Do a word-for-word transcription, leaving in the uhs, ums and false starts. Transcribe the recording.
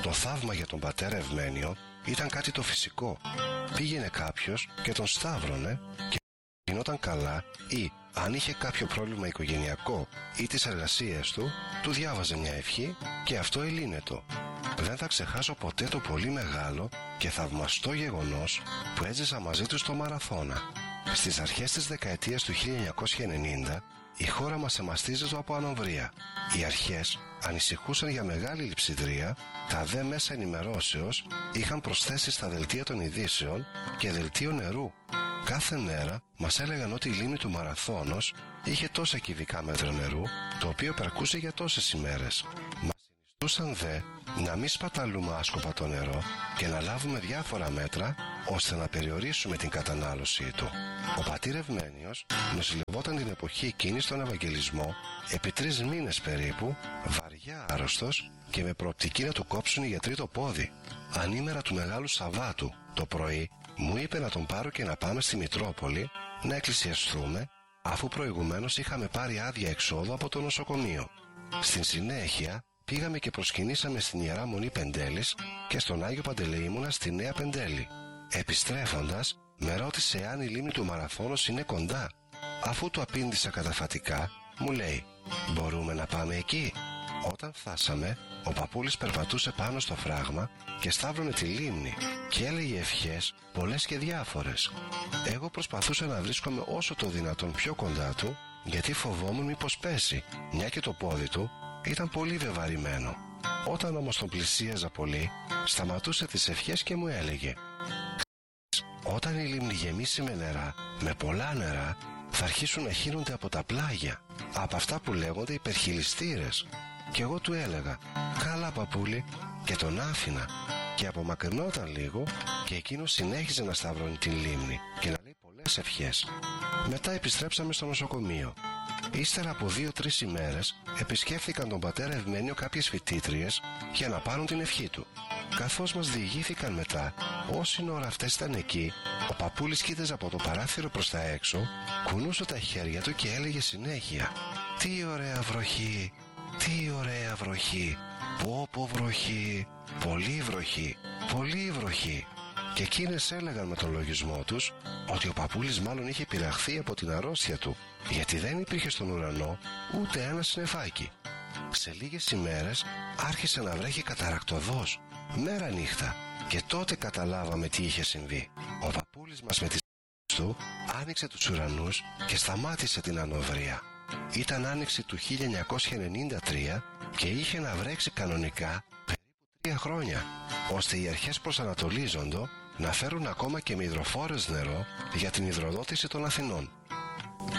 Το θαύμα για τον πατέρα Ευμένιο ήταν κάτι το φυσικό. Πήγαινε κάποιος και τον σταύρωνε και γινόταν καλά, ή αν είχε κάποιο πρόβλημα οικογενειακό ή τις εργασίες του, του διάβαζε μια ευχή και αυτό ελύνετο. Δεν θα ξεχάσω ποτέ το πολύ μεγάλο και θαυμαστό γεγονός που έζησα μαζί του στο Μαραθώνα. Στις αρχές της δεκαετίας του χίλια εννιακόσια ενενήντα η χώρα μας εμαστίζεται από ανοβρία. Οι αρχές ανησυχούσαν για μεγάλη λειψιδρία, τα δε μέσα ενημερώσεως είχαν προσθέσει στα δελτία των ειδήσεων και δελτίο νερού. Κάθε μέρα μας έλεγαν ότι η λίμνη του Μαραθώνος είχε τόσα κυβικά μέτρα νερού, το οποίο περκούσε για τόσες ημέρες. Μας συνιστούσαν δε να μην σπαταλούμε άσκοπα το νερό και να λάβουμε διάφορα μέτρα ώστε να περιορίσουμε την κατανάλωσή του. Ο πατήρ Ευμένιος νοσηλευόταν την εποχή εκείνη στον Ευαγγελισμό επί τρεις μήνες περίπου, βαριά άρρωστος και με προοπτική να του κόψουν οι γιατροί το πόδι. Ανήμερα του Μεγάλου Σαββάτου το πρωί μου είπε να τον πάρω και να πάμε στη Μητρόπολη να εκκλησιαστούμε, αφού προηγουμένως είχαμε πάρει άδεια εξόδου από το νοσοκομείο. Στην συνέχεια πήγαμε και προσκυνήσαμε στην Ιερά Μονή Πεντέλης και στον Άγιο Παντελεήμονα στη Νέα Πεντέλη. Επιστρέφοντας με ρώτησε αν η λίμνη του Μαραθώνος είναι κοντά. Αφού του απήντησα καταφατικά, μου λέει «Μπορούμε να πάμε εκεί?» Όταν φτάσαμε, ο παππούλης περπατούσε πάνω στο φράγμα και σταύρωνε τη λίμνη και έλεγε ευχές πολλές και διάφορες. Εγώ προσπαθούσα να βρίσκομαι όσο το δυνατόν πιο κοντά του, γιατί φοβόμουν μήπως πέσει, μια και το πόδι του ήταν πολύ βεβαρημένο. Όταν όμως τον πλησίαζα πολύ, σταματούσε τις ευχές και μου έλεγε «Όταν η λίμνη γεμίσει με νερά, με πολλά νερά, θα αρχίσουν να χύνονται από τα πλάγια, από αυτά που λέγονται υπερχειλιστήρες». Και εγώ του έλεγα «Καλά παππούλη», και τον άφηνα και απομακρυνόταν λίγο και εκείνος συνέχιζε να σταυρώνει την λίμνη και να λέει πολλές ευχές. Μετά επιστρέψαμε στο νοσοκομείο. Ύστερα από δύο-τρεις ημέρες επισκέφθηκαν τον πατέρα Ευμένιο κάποιες φοιτήτριες για να πάρουν την ευχή του. Καθώς μας διηγήθηκαν μετά, όση ώρα αυτές ήταν εκεί, ο παππούλης κοίταζε από το παράθυρο προς τα έξω, κουνούσε τα χέρια του και έλεγε συνέχεια «Τι ωραία βροχή! Τι ωραία βροχή! Πω πω βροχή! Πολύ βροχή! Πολύ βροχή!» Και εκείνες έλεγαν με τον λογισμό τους ότι ο παππούλης μάλλον είχε πειραχθεί από την αρρώστια του, γιατί δεν υπήρχε στον ουρανό ούτε ένα συννεφάκι. Σε λίγες ημέρες άρχισε να βρέχει καταρακτωδώς, μέρα νύχτα, και τότε καταλάβαμε τι είχε συμβεί. Ο παππούλης μας με τις του άνοιξε τους ουρανούς και σταμάτησε την ανοβρία. Ήταν άνοιξη του χίλια εννιακόσια ενενήντα τρία και είχε να βρέξει κανονικά περίπου τρία χρόνια, ώστε οι αρχές προσανατολίζοντο να φέρουν ακόμα και με υδροφόρες νερό για την υδροδότηση των Αθηνών.